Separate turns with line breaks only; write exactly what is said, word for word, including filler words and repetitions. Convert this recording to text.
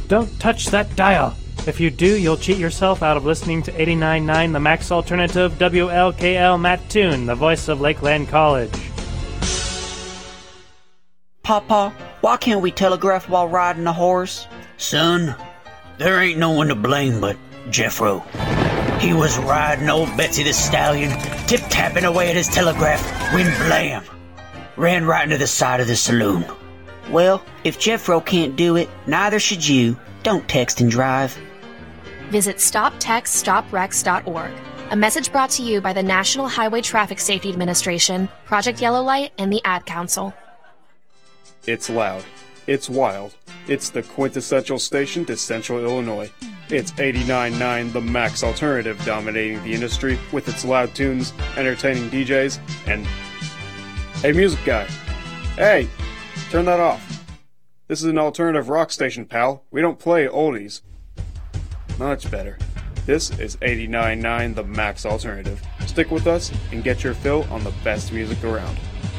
Don't touch that dial. If you do, you'll cheat yourself out of listening to eighty-nine point nine The Max Alternative, W L K L Matt Toon, the voice of Lakeland College.
Papa, why can't we telegraph while riding a horse?
Son, there ain't no one to blame but Jeffro. He was riding old Betsy the Stallion, tip-tapping away at his telegraph, when blam! Ran right into the side of the saloon.
Well, if Jeffro can't do it, neither should you. Don't text and drive.
Visit stop text stop wrecks dot org. A message brought to you by the National Highway Traffic Safety Administration, Project Yellow Light, and the Ad Council.
It's loud. It's wild. It's the quintessential station to Central Illinois. It's eighty-nine point nine The Max Alternative, dominating the industry with its loud tunes, entertaining D Js, and... Hey, music guy. Hey, turn that off. This is an alternative rock station, pal. We don't play oldies. Much better. This is eighty-nine point nine The Max Alternative. Stick with us and get your fill on the best music around.